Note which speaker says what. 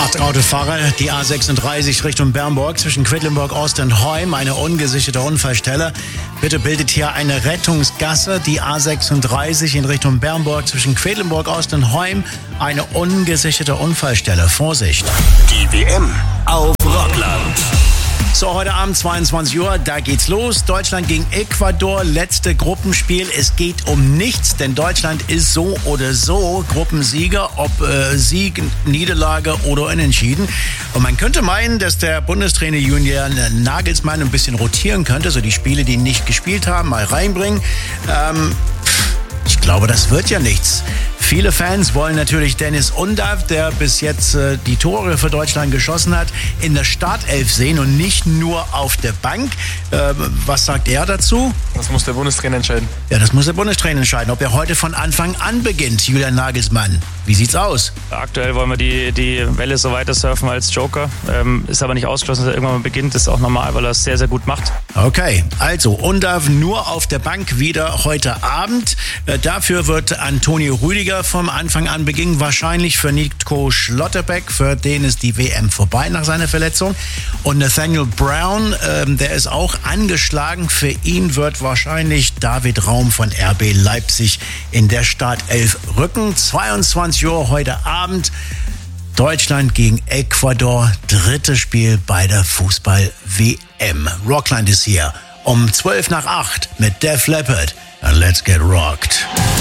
Speaker 1: Achtung Autofahrer, die A36 Richtung Bernburg zwischen Quedlinburg Ost und Heum, eine ungesicherte Unfallstelle. Bitte bildet hier eine Rettungsgasse, die A36 in Richtung Bernburg zwischen Quedlinburg Ost und Heum, eine ungesicherte Unfallstelle. Vorsicht!
Speaker 2: Die WM auf Rockland.
Speaker 1: So, heute Abend 22 Uhr, da geht's los. Deutschland gegen Ecuador, letzte Gruppenspiel. Es geht um nichts, denn Deutschland ist so oder so Gruppensieger, ob Sieg, Niederlage oder Unentschieden. Und man könnte meinen, dass der Bundestrainer Julian Nagelsmann ein bisschen rotieren könnte, so die Spiele, die nicht gespielt haben, mal reinbringen. Ich glaube, das wird ja nichts. Viele Fans wollen natürlich Dennis Undav, der bis jetzt die Tore für Deutschland geschossen hat, in der Startelf sehen und nicht nur auf der Bank. Was sagt er dazu?
Speaker 3: Das muss der Bundestrainer entscheiden.
Speaker 1: Ja, das muss der Bundestrainer entscheiden, ob er heute von Anfang an beginnt, Julian Nagelsmann. Wie sieht's aus?
Speaker 4: Aktuell wollen wir die Welle so weiter surfen als Joker. Ist aber nicht ausgeschlossen, dass er irgendwann mal beginnt. Das ist auch normal, weil er es sehr, sehr gut macht.
Speaker 1: Okay, also Undav nur auf der Bank wieder heute Abend. Dafür wird Antonio Rüdiger vom Anfang an beginnen. Wahrscheinlich für Nico Schlotterbeck, für den ist die WM vorbei nach seiner Verletzung. Und Nathaniel Brown, der ist auch angeschlagen. Für ihn wird wahrscheinlich David Raum von RB Leipzig in der Startelf rücken. 22 Uhr heute Abend. Deutschland gegen Ecuador. Drittes Spiel bei der Fußball-WM. Rockland ist hier um 7:55 mit Def Leppard. And let's get rocked.